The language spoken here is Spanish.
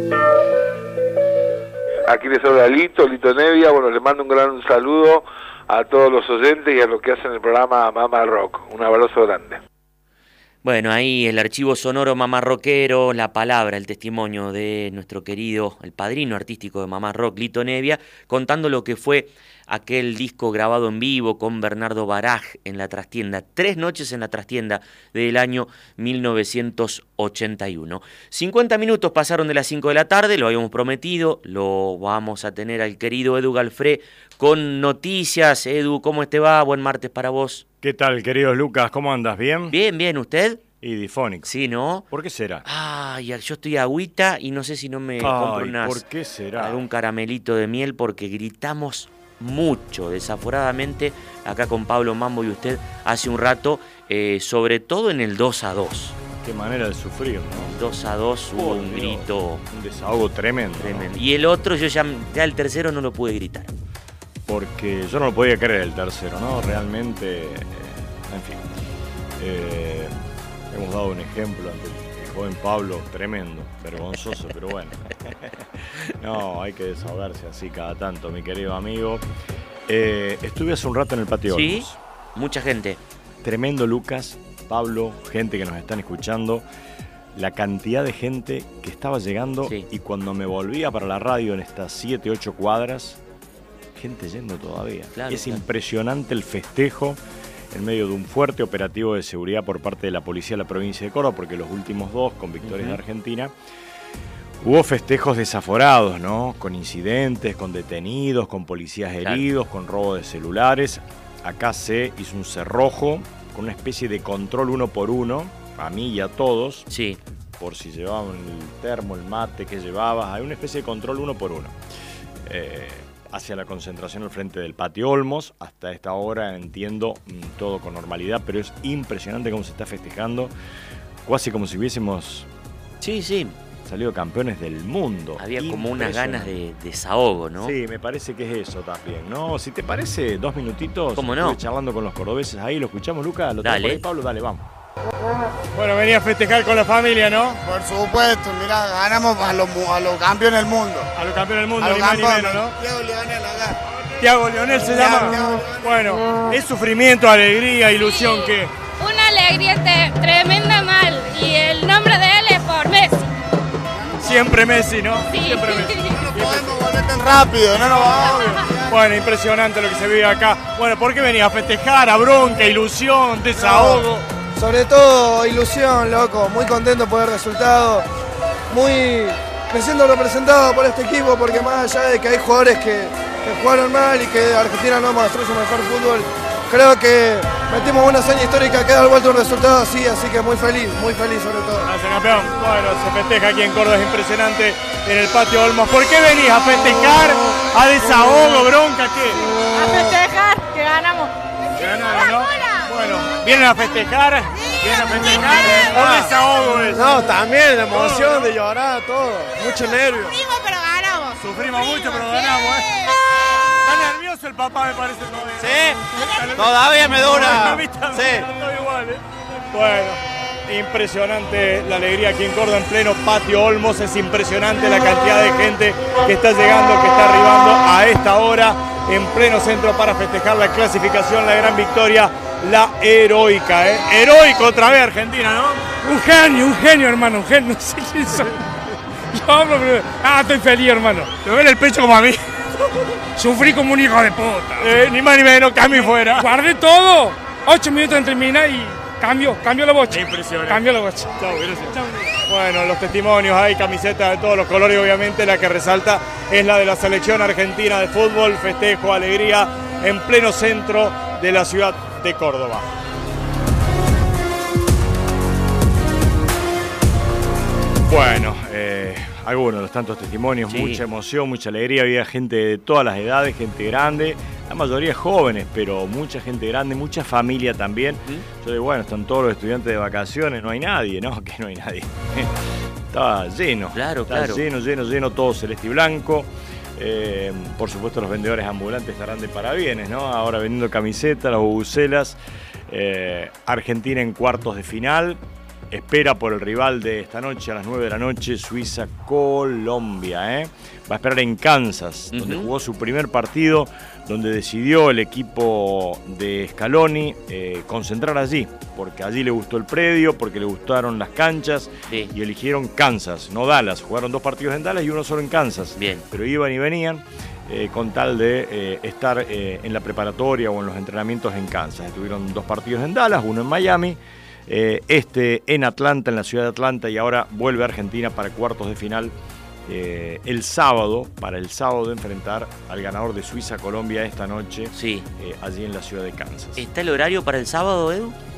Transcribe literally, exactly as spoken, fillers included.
Aquí les habla Lito, Lito Nevia. Bueno, les mando un gran saludo a todos los oyentes y a los que hacen el programa Mamá Rock. Un abrazo grande. Bueno, ahí el archivo sonoro Mamá Rockero, la palabra, el testimonio de nuestro querido, el padrino artístico de Mamá Rock, Lito Nevia, contando lo que fue aquel disco grabado en vivo con Bernardo Baraj en la trastienda, tres noches en la trastienda del año mil novecientos ochenta y uno. cincuenta minutos pasaron de las cinco de la tarde, lo habíamos prometido, lo vamos a tener al querido Edu Galfré con noticias. Edu, ¿cómo te va? Buen martes para vos. ¿Qué tal, querido Lucas? ¿Cómo andas? ¿Bien? Bien, bien, ¿usted? Y difónico. Sí, ¿no? ¿Por qué será? Ay, yo estoy agüita y no sé si no me Ay, compro unas, ¿por qué será? algún caramelito de miel porque gritamos mucho, desaforadamente, acá con Pablo Mambo y usted hace un rato, eh, sobre todo en el dos a dos. Qué manera de sufrir, ¿no? dos a dos hubo Oh, un Dios, grito un desahogo tremendo, tremendo. ¿no? Y el otro, yo ya, ya el tercero no lo pude gritar. Porque yo no lo podía creer el tercero, ¿no? Realmente, eh, en fin. Eh, hemos dado un ejemplo ante el joven Pablo tremendo, vergonzoso, pero bueno. No, hay que desahogarse así cada tanto, mi querido amigo. Eh, estuve hace un rato en el patio Sí, Olmos. mucha gente. Tremendo, Lucas, Pablo, gente que nos están escuchando. La cantidad de gente que estaba llegando, Sí. y cuando me volvía para la radio en estas siete, ocho cuadras, gente yendo todavía. Claro, es claro. impresionante el festejo en medio de un fuerte operativo de seguridad por parte de la policía de la provincia de Córdoba, porque los últimos dos, con victorias Uh-huh. de Argentina, hubo festejos desaforados, ¿no? Con incidentes, con detenidos, con policías Claro. heridos, con robo de celulares. Acá se hizo un cerrojo con una especie de control uno por uno, a mí y a todos, Sí, por si llevaban el termo, el mate que llevabas. Hay una especie de control uno por uno. Eh, hacia la concentración al frente del patio Olmos. Hasta esta hora entiendo mm, todo con normalidad, pero es impresionante cómo se está festejando, casi como si hubiésemos sí, sí. salido campeones del mundo. Había como unas ganas de desahogo, ¿no? Sí, me parece que es eso también, ¿no? Si te parece, dos minutitos, ¿Cómo no? estuve charlando con los cordobeses ahí, ¿lo escuchamos, Lucas? ¿Lo tenés Dale. por ahí, Pablo? Dale, vamos. Bueno, venía a festejar con la familia, ¿no? Por supuesto, mirá, ganamos a los, mu- a los campeones del mundo. A los campeones del mundo, A los ni más ni campeones. menos, ¿no? Diego Leonel acá. Tiago Leonel se Tiago, llama. Tiago Leonel. Bueno, es sufrimiento, alegría, ilusión, Sí, ¿qué? Una alegría te- tremenda mal y el nombre de él es por Messi. Siempre Messi, ¿no? Sí. Siempre Messi. No podemos volver tan rápido, no nos vamos. Bueno, impresionante lo que se vive acá. Bueno, ¿por qué venía a festejar? A bronca, ilusión, desahogo. Sobre todo ilusión, loco, muy contento por el resultado, muy me siento representado por este equipo porque más allá de que hay jugadores que, que jugaron mal y que Argentina no mostró su mejor fútbol, creo que metimos una hazaña histórica que da vuelta un resultado así, así que muy feliz, muy feliz sobre todo. Gracias, campeón. Bueno, se festeja aquí en Córdoba, es impresionante en el patio Olmos. ¿Por qué venís a festejar? ¿A desahogo, bronca, qué? A festejar que ganamos. Ganaron, ¿no? Bueno, ¿vienen a festejar? ¿Vienen a festejar? ¿O desahogo es? No, también la emoción de llorar, todo, mucho nervio. Sufrimos, pero ganamos. Sufrimos mucho, pero ganamos, ¿eh? Está nervioso el papá, me parece todavía. Sí, todavía me dura. A mí también, Sí. estoy igual, ¿eh? Bueno, impresionante la alegría aquí en Córdoba, en pleno patio Olmos. Es impresionante la cantidad de gente que está llegando, que está arribando a esta hora en pleno centro para festejar la clasificación, la gran victoria, la heroica, ¿eh? Heroico otra vez Argentina, ¿no? Un genio, un genio, hermano, un genio. No sé quién soy. Yo hablo, pero... Ah, estoy feliz, hermano. ¿Te duele el pecho como a mí? Sufrí como un hijo de puta. Eh, ni más ni menos, cambio y fuera. Guardé todo. Ocho minutos en terminar y cambio, cambio la bocha. Impresionante. Cambio la bocha. Chau, gracias. Bueno, los testimonios, hay camisetas de todos los colores, obviamente la que resalta es la de la selección argentina de fútbol, festejo, alegría, en pleno centro de la ciudad de Córdoba. Bueno, eh, algunos de los tantos testimonios, Sí. mucha emoción, mucha alegría, había gente de todas las edades, gente grande, la mayoría jóvenes, pero mucha gente grande, mucha familia también. ¿Mm? Yo digo, bueno, están todos los estudiantes de vacaciones, no hay nadie, ¿no? Que no hay nadie. Estaba lleno, Claro, estaba claro. lleno, lleno, lleno, todo celeste y blanco. Eh, por supuesto los vendedores ambulantes estarán de parabienes, ¿no? Ahora vendiendo camisetas, las bubucelas. Eh, Argentina en cuartos de final. espera por el rival de esta noche a las nueve de la noche, Suiza-Colombia. ¿eh? Va a esperar en Kansas, uh-huh. donde jugó su primer partido, donde decidió el equipo de Scaloni eh, concentrar allí, porque allí le gustó el predio, porque le gustaron las canchas, sí. y eligieron Kansas, no Dallas. Jugaron dos partidos en Dallas y uno solo en Kansas. Bien. Pero iban y venían. Eh, con tal de eh, estar eh, en la preparatoria o en los entrenamientos en Kansas. Estuvieron dos partidos en Dallas, uno en Miami, eh, este en Atlanta, en la ciudad de Atlanta, y ahora vuelve a Argentina para cuartos de final eh, el sábado, para el sábado de enfrentar al ganador de Suiza-Colombia esta noche, sí. eh, allí en la ciudad de Kansas. ¿Está el horario para el sábado, Edu?